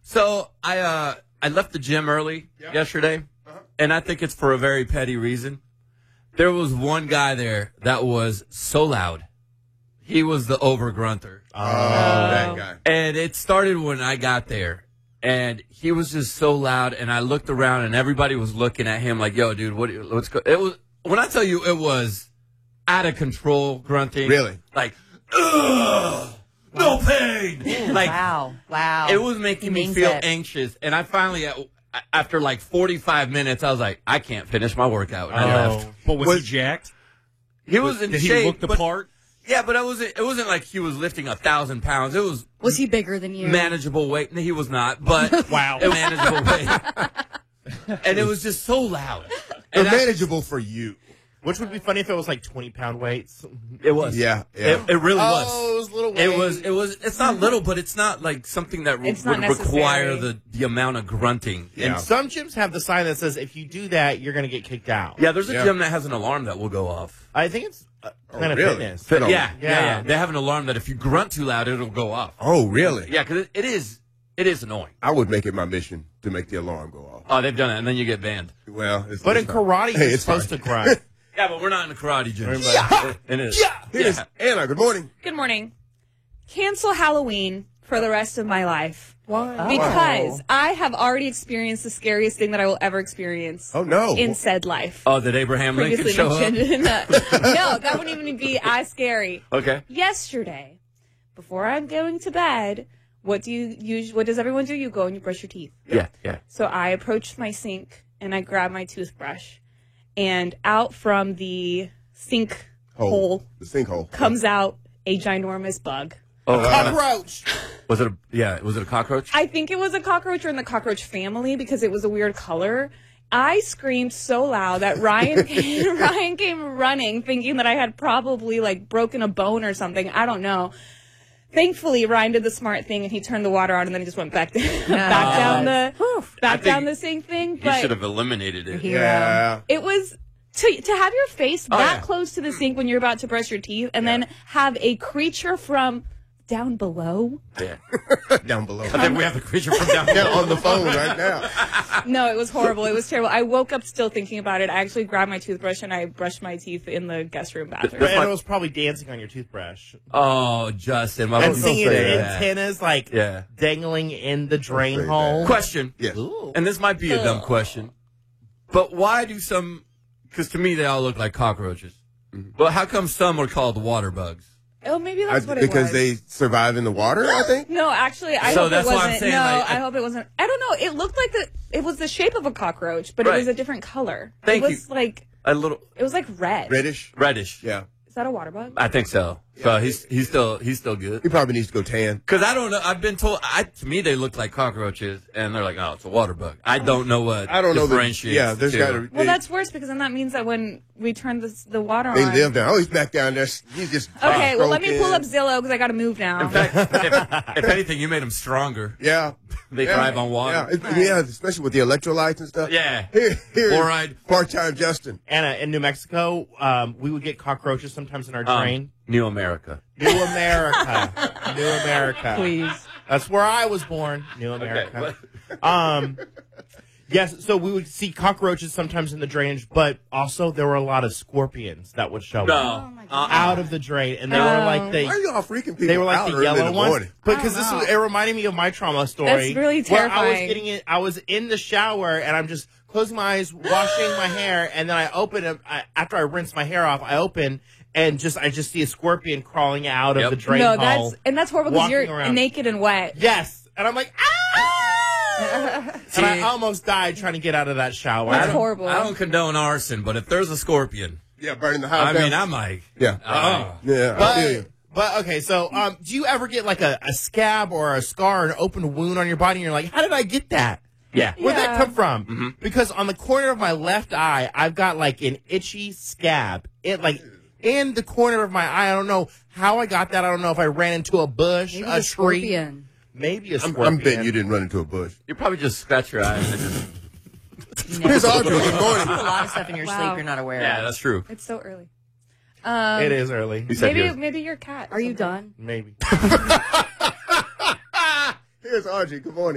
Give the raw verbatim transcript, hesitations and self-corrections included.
So I uh, I left the gym early Yeah. yesterday, Uh-huh. and I think it's for a very petty reason. There was one guy there that was so loud. He was the over grunter. Oh, that guy. And it started when I got there. And he was just so loud. And I looked around and everybody was looking at him like, yo, dude, what, what's go-? It was, when I tell you it was out of control grunting. Really? Like, ugh, no pain. Like, Wow. Wow. it was making He me means feel it. anxious. And I finally, uh, after like forty-five minutes, I was like, I can't finish my workout. And I left. Oh, but was, Was- he jacked? He was in Did shape. he look the but- part? Yeah, but it wasn't. It wasn't like he was lifting a thousand pounds. It was Was he bigger than you? manageable weight. No, he was not, but Wow. a manageable weight. And it was just so loud. They're And I- manageable for you. Which would be funny if it was like twenty pound weights. it was. Yeah, yeah. It, it really was. Oh, it was little It weight. was. It was. It's not little, but it's not like something that It's would not require necessary. the the amount of grunting. Yeah. And some gyms have the sign that says if you do that, you're going to get kicked out. Yeah, there's a Yeah. gym that has an alarm that will go off. I think it's uh, Oh, Planet really? Fitness. Fit on. Yeah, yeah, Yeah. yeah. They have an alarm that if you grunt too loud, it'll go off. Oh, really? Yeah, because it, it is. It is annoying. I would make it my mission to make the alarm go off. Oh, they've done it, and then you get banned. Well, it's, But in it's fine. karate, Hey, you're it's supposed fine. to grind. Yeah, but we're not in a karate gym. Yeah. It is. Yeah. Here's Yeah. Anna. Good morning. Good morning. Cancel Halloween for the rest of my life. Why? Because I have already experienced the scariest thing that I will ever experience Oh no. in said life. Oh, did Abraham Lincoln Previously show up? mentioned in that. No, that wouldn't even be as scary. Okay. Yesterday, before I'm going to bed, what do you use? What does everyone do? You go and you brush your teeth. Yeah, yeah. So I approached my sink and I grabbed my toothbrush, and out from the sink Hole. hole The sinkhole. comes out a ginormous bug. Oh, uh, Cockroach. was it a yeah? Was it a cockroach? I think it was a cockroach or in the cockroach family because it was a weird color. I screamed so loud that Ryan came, Ryan came running, thinking that I had probably like broken a bone or something. I don't know. Thankfully, Ryan did the smart thing and he turned the water on and then he just went back back down the back think down the sink thing. You But should have eliminated it. Yeah. it was to to have your face Oh, that yeah. close to the sink when you're about to brush your teeth, and then have a creature from down below. Yeah. Down below. I think we have a creature from down Yeah, there. on the phone right now. No, it was horrible. It was terrible. I woke up still thinking about it. I actually grabbed my toothbrush and I brushed my teeth in the guest room bathroom. And it was probably dancing on your toothbrush. Oh, Justin. Why And would you seeing say its that? antennas like Yeah. dangling in the drain say hole. Question. Yes. Ooh. And this might be a dumb question, but why do some? Because to me, they all look like cockroaches. But how come some are called water bugs? Oh, maybe I, that's what it because was. they survive in the water, I think. No, actually, I So hope that's it why I'm wasn't. saying, no, like, I, I- hope it wasn't. I don't know. It looked like the. It was the shape of a cockroach, but it Right. was a different color. Thank it was you. like A little it was like red. Reddish. reddish. Yeah. Is that a water bug? I think so. So he's he's still he's still good. He probably needs to go tan. Because I don't know. I've been told. I to me they look like cockroaches, and they're like, oh, it's a water bug. I don't know what. I don't know. The, differentiates yeah, there's the got two. to. Well, that's worse because then that means that when we turn the the water They on. live down. Oh, he's back down there. He's just. Okay, well, let me stroking. pull up Zillow because I got to move now. In fact, if, if anything, you made them stronger. Yeah. They yeah. thrive on water. Yeah, it- yeah, especially with the electrolytes and stuff. Yeah. Here, here. Fluoride. Part-time Justin. Anna, in New Mexico, um, we would get cockroaches sometimes in our Um, drain. New America. New America. New America. Please. That's where I was born. New America. Okay. Um, yes, so we would see cockroaches sometimes in the drainage, but also there were a lot of scorpions that would show No. up Uh-uh. out of the drain, and they Oh. were like the Why are y'all freaking people they were like out the early in yellow the ones. morning? Because this was it reminded me of my trauma story. That's really Where I was terrifying. getting it. I was in the shower and I'm just closing my eyes, washing my hair, and then I open it. I, after I rinse my hair off, I open and just I just see a scorpion crawling out of Yep. the drain No, hole. that's and that's horrible because walking you're around. naked and wet. Yes, and I'm like ah! See, And I almost died trying to get out of that shower. That's I don't- horrible. I don't condone arson, but if there's a scorpion, Yeah, burning the house I down. mean, I'm like, Yeah. oh. Yeah, I feel you. But, but okay, so um, do you ever get like a, a scab or a scar, an open wound on your body, and you're like, how did I get that? Yeah. Where'd that Yeah. come from? Because on the corner of my left eye, I've got like an itchy scab. It like in the corner of my eye. I don't know how I got that. I don't know if I ran into a bush, Maybe a the tree, scorpion. maybe a I'm, scorpion. I'm betting you didn't run into a bush. You probably just scratch your eyes. And just, You know, Here's Audrey. Good a morning. lot of stuff in your Wow. sleep you're not aware yeah, of. that's true. It's so early. Um, It is early. He said he Maybe was- maybe your cat. or Are you something. done? Maybe. Here's Audrey. Good morning.